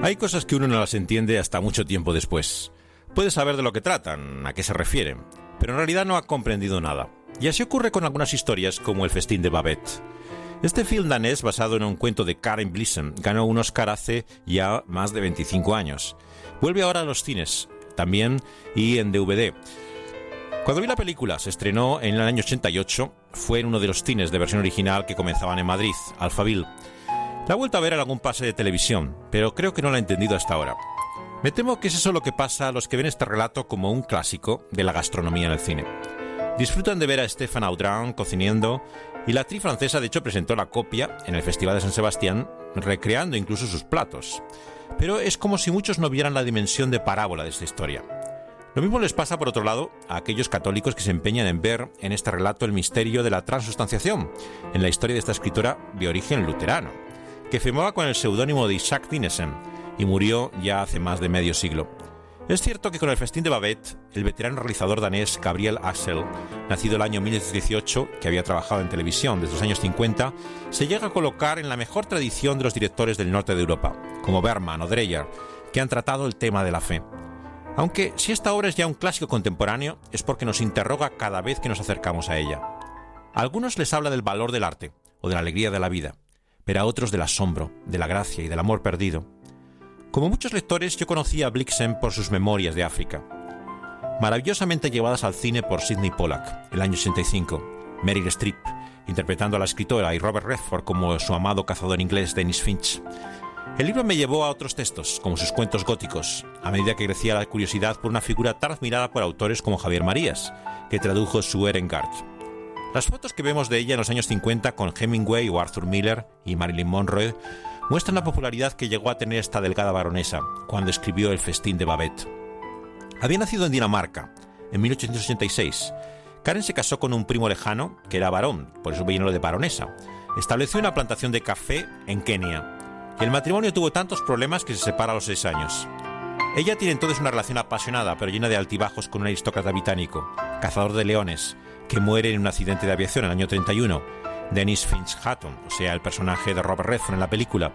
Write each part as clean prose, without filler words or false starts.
Hay cosas que uno no las entiende hasta mucho tiempo después. Puede saber de lo que tratan, a qué se refieren, pero en realidad no ha comprendido nada. Y así ocurre con algunas historias como El festín de Babette. Este film danés, basado en un cuento de Karen Blixen, ganó un Oscar hace ya más de 25 años. Vuelve ahora a los cines, también y en DVD. Cuando vi la película, se estrenó en el año 88, fue en uno de los cines de versión original que comenzaban en Madrid, Alphaville. La he vuelto a ver en algún pase de televisión, pero creo que no la he entendido hasta ahora. Me temo que es eso lo que pasa a los que ven este relato como un clásico de la gastronomía en el cine. Disfrutan de ver a Stéphane Audran cocinando, y la actriz francesa de hecho presentó la copia en el Festival de San Sebastián, recreando incluso sus platos. Pero es como si muchos no vieran la dimensión de parábola de esta historia. Lo mismo les pasa, por otro lado, a aquellos católicos que se empeñan en ver en este relato el misterio de la transustanciación, en la historia de esta escritora de origen luterano, que firmaba con el seudónimo de Isaac Dinesen y murió ya hace más de medio siglo. Es cierto que con El festín de Babette, el veterano realizador danés Gabriel Axel, nacido el año 1918, que había trabajado en televisión desde los años 50, se llega a colocar en la mejor tradición de los directores del norte de Europa, como Bergman o Dreyer, que han tratado el tema de la fe. Aunque si esta obra es ya un clásico contemporáneo, es porque nos interroga cada vez que nos acercamos a ella. A algunos les habla del valor del arte o de la alegría de la vida, pero a otros del asombro, de la gracia y del amor perdido. Como muchos lectores, yo conocí a Blixen por sus memorias de África, maravillosamente llevadas al cine por Sidney Pollack, el año 65, Meryl Streep, interpretando a la escritora, y Robert Redford como su amado cazador inglés Dennis Finch. El libro me llevó a otros textos, como sus cuentos góticos, a medida que crecía la curiosidad por una figura tan admirada por autores como Javier Marías, que tradujo su Erengard. Las fotos que vemos de ella en los años 50 con Hemingway o Arthur Miller y Marilyn Monroe muestran la popularidad que llegó a tener esta delgada baronesa cuando escribió El festín de Babette. Había nacido en Dinamarca, en 1886. Karen se casó con un primo lejano, que era varón, por eso vino lo de baronesa. Estableció una plantación de café en Kenia, y el matrimonio tuvo tantos problemas que se separa a los 6 años. Ella tiene entonces una relación apasionada, pero llena de altibajos, con un aristócrata británico, cazador de leones, que muere en un accidente de aviación en el año 31, Dennis Finch Hatton, o sea, el personaje de Robert Redford en la película.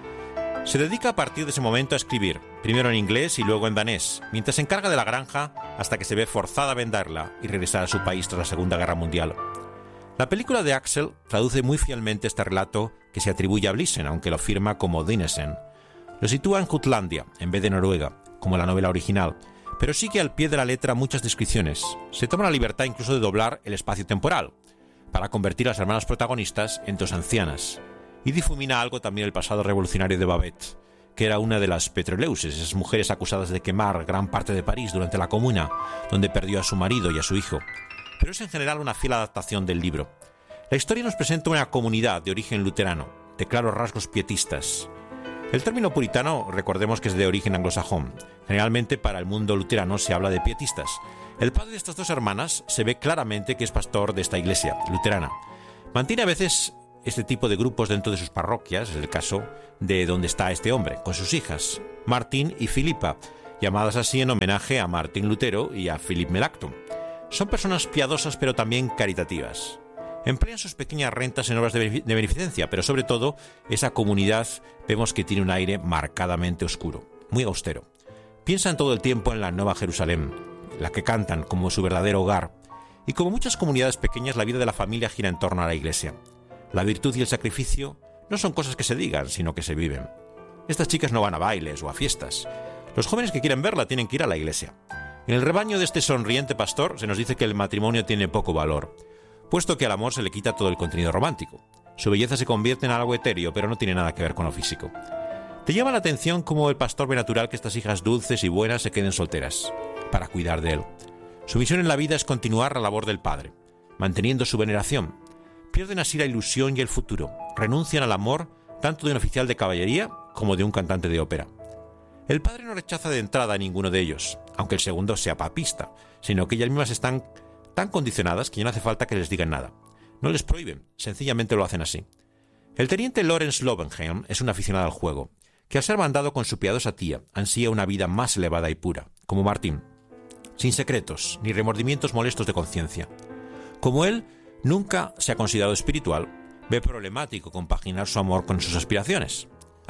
Se dedica a partir de ese momento a escribir, primero en inglés y luego en danés, mientras se encarga de la granja hasta que se ve forzada a venderla y regresar a su país tras la Segunda Guerra Mundial. La película de Axel traduce muy fielmente este relato que se atribuye a Blixen, aunque lo firma como Dinesen. Lo sitúa en Jutlandia, en vez de Noruega, como la novela original, pero sigue al pie de la letra muchas descripciones. Se toma la libertad incluso de doblar el espacio temporal, para convertir a las hermanas protagonistas en dos ancianas, y difumina algo también el pasado revolucionario de Babette, que era una de las Petroleuses, esas mujeres acusadas de quemar gran parte de París durante la Comuna, donde perdió a su marido y a su hijo. Pero es en general una fiel adaptación del libro. La historia nos presenta una comunidad de origen luterano, de claros rasgos pietistas. El término puritano, recordemos que es de origen anglosajón. Generalmente para el mundo luterano se habla de pietistas. El padre de estas dos hermanas se ve claramente que es pastor de esta iglesia luterana. Mantiene a veces este tipo de grupos dentro de sus parroquias, es el caso de donde está este hombre, con sus hijas, Martín y Filipa, llamadas así en homenaje a Martín Lutero y a Philip Melanchthon. Son personas piadosas pero también caritativas. Emplean sus pequeñas rentas en obras de beneficencia, pero sobre todo esa comunidad vemos que tiene un aire marcadamente oscuro, muy austero. Piensan todo el tiempo en la Nueva Jerusalén, la que cantan como su verdadero hogar, y como muchas comunidades pequeñas, la vida de la familia gira en torno a la iglesia. La virtud y el sacrificio no son cosas que se digan, sino que se viven. Estas chicas no van a bailes o a fiestas. Los jóvenes que quieren verla tienen que ir a la iglesia. En el rebaño de este sonriente pastor se nos dice que el matrimonio tiene poco valor, puesto que al amor se le quita todo el contenido romántico. Su belleza se convierte en algo etéreo, pero no tiene nada que ver con lo físico. Te llama la atención cómo el pastor ve natural que estas hijas dulces y buenas se queden solteras, para cuidar de él. Su misión en la vida es continuar la labor del padre, manteniendo su veneración. Pierden así la ilusión y el futuro, renuncian al amor tanto de un oficial de caballería como de un cantante de ópera. El padre no rechaza de entrada a ninguno de ellos, aunque el segundo sea papista, sino que ellas mismas están tan condicionadas que ya no hace falta que les digan nada. No les prohíben, sencillamente lo hacen así. El teniente Lawrence Lovenheim es un aficionado al juego, que al ser mandado con su piadosa tía, ansía una vida más elevada y pura, como Martín, sin secretos ni remordimientos molestos de conciencia. Como él nunca se ha considerado espiritual, ve problemático compaginar su amor con sus aspiraciones.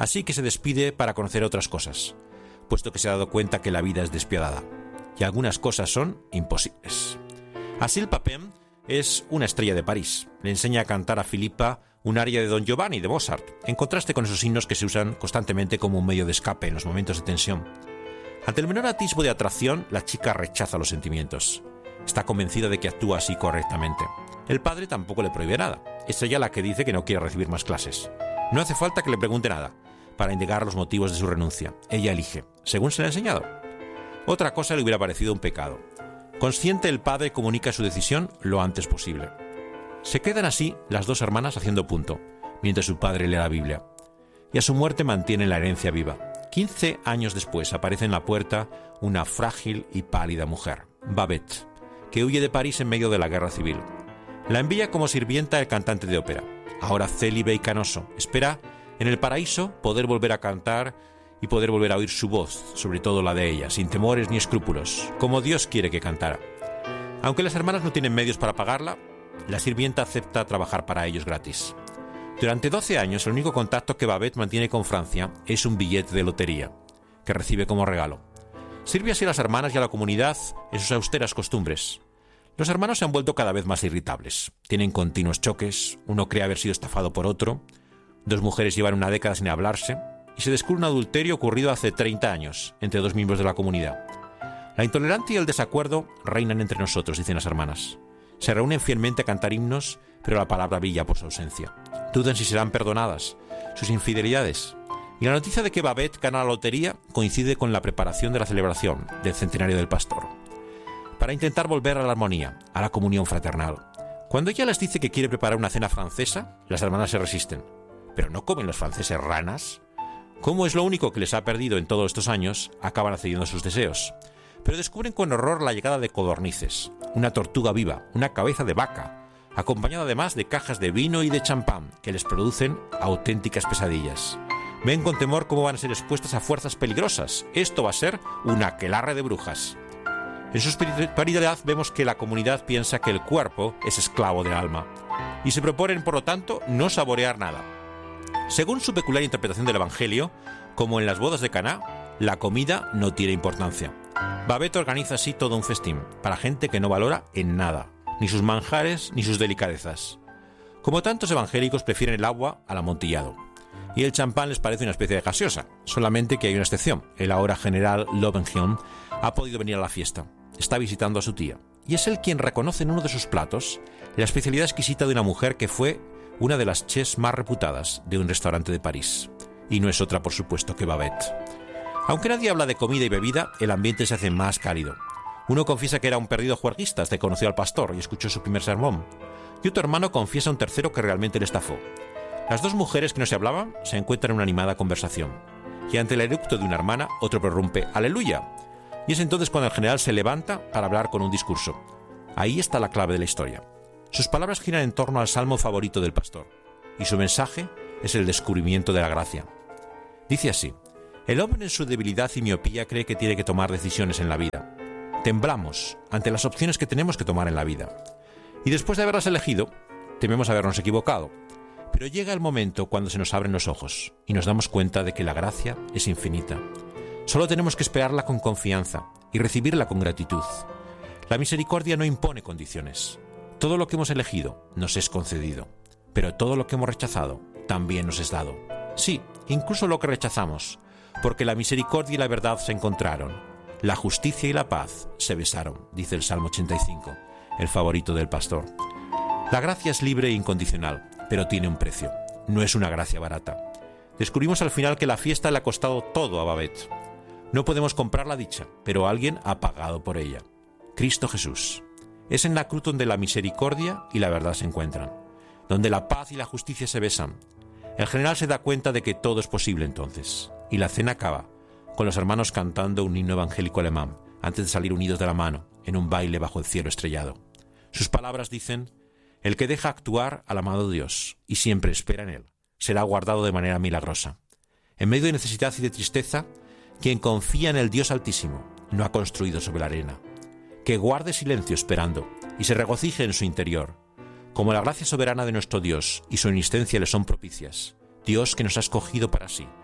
Así que se despide para conocer otras cosas, puesto que se ha dado cuenta que la vida es despiadada y algunas cosas son imposibles. Asyl Papin es una estrella de París. Le enseña a cantar a Filipa un aria de Don Giovanni de Mozart, en contraste con esos himnos que se usan constantemente como un medio de escape en los momentos de tensión. Ante el menor atisbo de atracción, la chica rechaza los sentimientos. Está convencida de que actúa así correctamente. El padre tampoco le prohíbe nada. Es ella la que dice que no quiere recibir más clases. No hace falta que le pregunte nada para indicar los motivos de su renuncia. Ella elige, según se le ha enseñado. Otra cosa le hubiera parecido un pecado. Consciente, el padre comunica su decisión lo antes posible. Se quedan así las dos hermanas haciendo punto, mientras su padre lee la Biblia. Y a su muerte mantiene la herencia viva. 15 años después aparece en la puerta una frágil y pálida mujer, Babette, que huye de París en medio de la guerra civil. La envía como sirvienta el cantante de ópera. Ahora célibe y canoso, espera en el paraíso poder volver a cantar y poder volver a oír su voz, sobre todo la de ella, sin temores ni escrúpulos, como Dios quiere que cantara. Aunque las hermanas no tienen medios para pagarla, la sirvienta acepta trabajar para ellos gratis. Durante 12 años, el único contacto que Babette mantiene con Francia es un billete de lotería, que recibe como regalo. Sirve así a las hermanas y a la comunidad en sus austeras costumbres. Los hermanos se han vuelto cada vez más irritables. Tienen continuos choques, uno cree haber sido estafado por otro, dos mujeres llevan una década sin hablarse, y se descubre un adulterio ocurrido hace 30 años entre dos miembros de la comunidad. La intolerancia y el desacuerdo reinan entre nosotros, dicen las hermanas. Se reúnen fielmente a cantar himnos, pero la palabra brilla por su ausencia. Dudan si serán perdonadas sus infidelidades. Y la noticia de que Babette gana la lotería coincide con la preparación de la celebración del centenario del pastor, para intentar volver a la armonía, a la comunión fraternal. Cuando ella les dice que quiere preparar una cena francesa, las hermanas se resisten. ¿Pero no comen los franceses ranas? Como es lo único que les ha perdido en todos estos años, acaban accediendo a sus deseos. Pero descubren con horror la llegada de codornices, una tortuga viva, una cabeza de vaca, acompañada además de cajas de vino y de champán que les producen auténticas pesadillas. Ven con temor cómo van a ser expuestas a fuerzas peligrosas. Esto va a ser un aquelarre de brujas. En su espiritualidad vemos que la comunidad piensa que el cuerpo es esclavo del alma y se proponen, por lo tanto, no saborear nada. Según su peculiar interpretación del Evangelio, como en las bodas de Caná, la comida no tiene importancia. Babette organiza así todo un festín para gente que no valora en nada, ni sus manjares ni sus delicadezas. Como tantos evangélicos prefieren el agua al amontillado, y el champán les parece una especie de gaseosa, solamente que hay una excepción. El ahora general Lovenheim ha podido venir a la fiesta, está visitando a su tía, y es él quien reconoce en uno de sus platos la especialidad exquisita de una mujer que fue una de las chefs más reputadas de un restaurante de París, y no es otra, por supuesto, que Babette. Aunque nadie habla de comida y bebida, el ambiente se hace más cálido. Uno confiesa que era un perdido juerguista hasta que conoció al pastor y escuchó su primer sermón, y otro hermano confiesa a un tercero que realmente le estafó. Las dos mujeres que no se hablaban se encuentran en una animada conversación, y ante el eructo de una hermana, otro prorrumpe ¡Aleluya! Y es entonces cuando el general se levanta para hablar con un discurso. Ahí está la clave de la historia. Sus palabras giran en torno al salmo favorito del pastor, y su mensaje es el descubrimiento de la gracia. Dice así: el hombre en su debilidad y miopía cree que tiene que tomar decisiones en la vida. Temblamos ante las opciones que tenemos que tomar en la vida. Y después de haberlas elegido, tememos habernos equivocado. Pero llega el momento cuando se nos abren los ojos y nos damos cuenta de que la gracia es infinita. Solo tenemos que esperarla con confianza y recibirla con gratitud. La misericordia no impone condiciones. Todo lo que hemos elegido nos es concedido, pero todo lo que hemos rechazado también nos es dado. Sí, incluso lo que rechazamos, porque la misericordia y la verdad se encontraron. La justicia y la paz se besaron, dice el Salmo 85, el favorito del pastor. La gracia es libre e incondicional, pero tiene un precio. No es una gracia barata. Descubrimos al final que la fiesta le ha costado todo a Babette. No podemos comprar la dicha, pero alguien ha pagado por ella. Cristo Jesús. Es en la cruz donde la misericordia y la verdad se encuentran, donde la paz y la justicia se besan. El general se da cuenta de que todo es posible entonces, y la cena acaba con los hermanos cantando un himno evangélico alemán antes de salir unidos de la mano en un baile bajo el cielo estrellado. Sus palabras dicen: el que deja actuar al amado Dios y siempre espera en él, será guardado de manera milagrosa. En medio de necesidad y de tristeza, quien confía en el Dios Altísimo no ha construido sobre la arena. Que guarde silencio esperando y se regocije en su interior. Como la gracia soberana de nuestro Dios y su omnisciencia le son propicias, Dios que nos ha escogido para sí,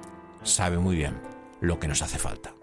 sabe muy bien lo que nos hace falta.